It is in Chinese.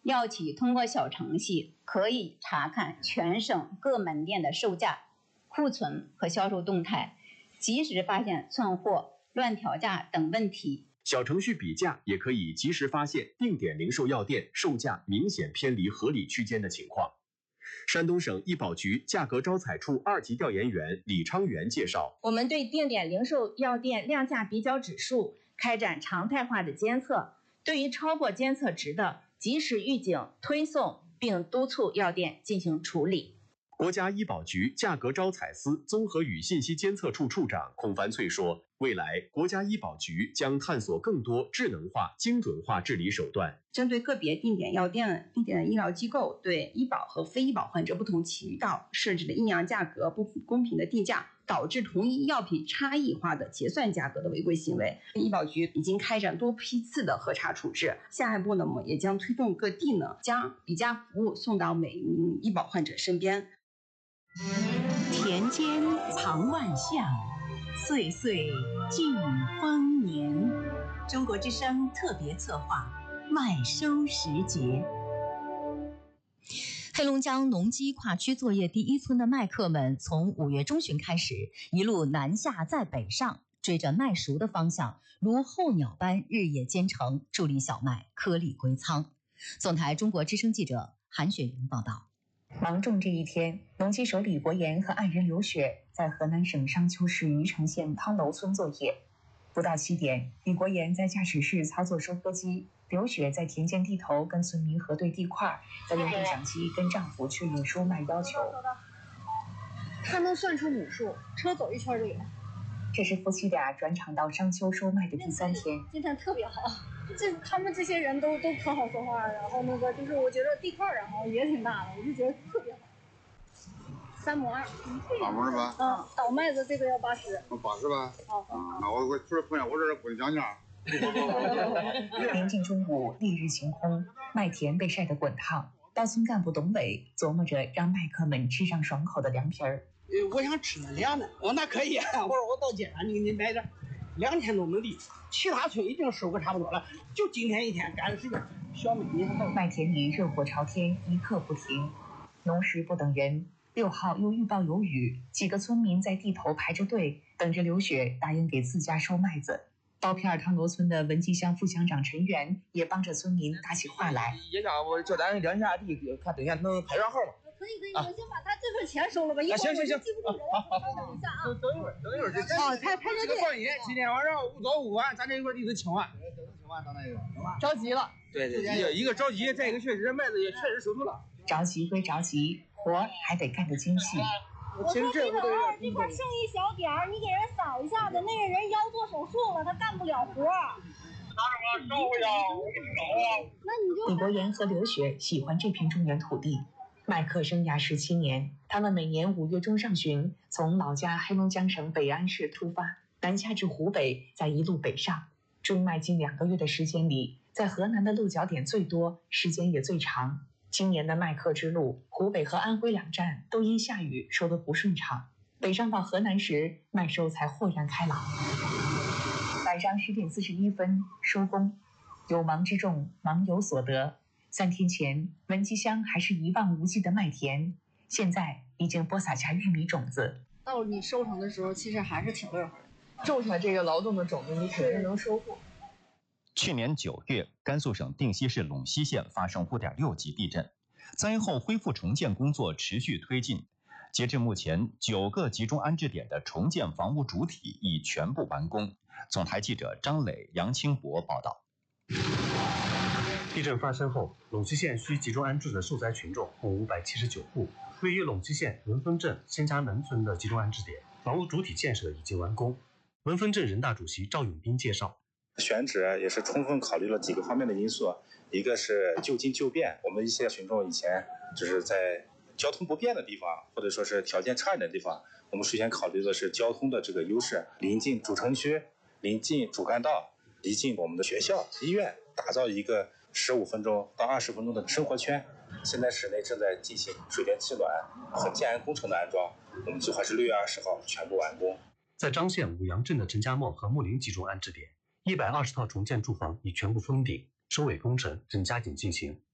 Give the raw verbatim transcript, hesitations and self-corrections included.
药企通过小程序可以查看全省各门店的售价、库存和销售动态，及时发现窜货、乱调价等问题。 小程序比价也可以及时发现定点零售药店售价明显偏离合理区间的情况。山东省医保局价格招采处二级调研员李昌元介绍， 我们对定点零售药店量价比较指数开展常态化的监测，对于超过监测值的，及时预警推送，并督促药店进行处理。 国家医保局价格招采司综合与信息监测处处长孔凡翠说，未来国家医保局将探索更多智能化、精准化治理手段， 针对个别定点药店、定点医疗机构对医保和非医保患者不同渠道设置的阴阳价格不公平的定价，导致同一药品差异化的结算价格的违规行为，医保局已经开展多批次的核查处置。下一步呢，我们也将推动各地呢将比价服务送到每名医保患者身边。 田间藏万象，岁岁聚丰年。中国之声特别策划，麦收时节。 黑龙江农机跨区作业第一村的麦客们，从五月中旬开始，一路南下再北上，追着麦熟的方向，如候鸟般日夜兼程，助力小麦颗粒归仓。总台中国之声记者韩雪莹报道。 芒种这一天，农机手李国岩和爱人刘雪在河南省商丘市虞城县汤楼村作业。不到七点，李国岩在驾驶室操作收割机，刘雪在田间地头跟村民核对地块，再用对讲机跟丈夫确认收麦要求。 他能算出亩数，车走一圈就有。 这是夫妻俩转场到商丘收麦的第三天。 今天特别好，这他们这些人都都可好说话，然后那个就是我觉得地块然后也挺大的，我就觉得特别好。三亩二， 八亩是吧？ 嗯，倒麦子这个要八十。 八十吧？ 好。 啊，那我我就是碰见我这不讲价。 临近中午，烈日晴空，麦田被晒得滚烫。到村干部董伟琢磨着让麦客们吃上爽口的凉皮儿。 呃，我想吃那凉的。哦，那可以。我说我到街上，你给你买点。两天都没地，其他村已经收割差不多了，就今天一天赶的时间。小麦你看到。 麦田里热火朝天，一刻不停。农时不等人。六号又预报有雨，几个村民在地头排着队，等着刘雪答应给自家收麦子。包片儿汤楼村的文集乡副乡长陈元也帮着村民打起话来。 也让我叫咱量下地，看等下能排上号吗？ 可以可以，我先把他这份钱收了吧。 啊，行行行， 记不住人，等一下啊。 等一会儿，等一会儿，这哦，排排着队。 这个放心，今天晚上五早五晚，咱这一块地都清完，都清完，到那个， 着急了。 对对，一个一个着急，再一个确实麦子也确实收足了。 着急归着急，活还得干得精细。 我说这块儿这块剩一小点儿，你给人扫一下子，那个人腰做手术了，他干不了活。 拿着吧，收回去，我给你找啊。 那你就。 李国岩和刘雪喜欢这片中原土地。麦客生涯十七年，他们每年五月中上旬从老家黑龙江省北安市出发，南下至湖北，再一路北上。种麦近两个月的时间里，在河南的落脚点最多，时间也最长。今年的麦客之路，湖北和安徽两站都因下雨收得不顺畅。北上到河南时，麦收才豁然开朗。晚上十点四十一分收工，有忙之众，忙有所得。三天前，文集乡还是一望无际的麦田，现在已经播撒下玉米种子。 到你收成的时候，其实还是挺乐呵的。 种下这个劳动的种子，你肯定能收获。 去年九月，甘肃省定西市陇西县发生五点六级地震，灾后恢复重建工作持续推进。截至目前，九个集中安置点的重建房屋主体已全部完工。总台记者张磊、杨清博报道。 地震发生后，陇西县需集中安置的受灾群众共五百七十九户。位于陇西县文峰镇仙家门村的集中安置点，房屋主体建设已经完工。文峰镇人大主席赵永斌介绍， 选址也是充分考虑了几个方面的因素，一个是就近就便，我们一些群众以前就是在交通不便的地方，或者说是条件差一点的地方，我们首先考虑的是交通的这个优势，临近主城区，临近主干道，临近我们的学校、医院，打造一个十五分钟到二十分钟的生活圈。现在市内正在进行水电气暖和建安工程的安装，我们计划是六月二十号全部完工。 在张县五杨镇的陈家茂和木林集中安置点，一百二十套重建住房已全部封顶，收尾工程正加紧进行。